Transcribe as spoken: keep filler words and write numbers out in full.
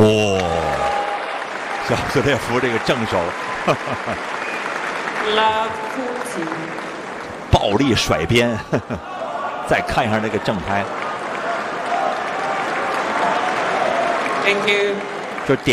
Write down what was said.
哦，小斯列夫这个正手，暴力甩鞭，再看一下那个正拍， Thank you. 就点。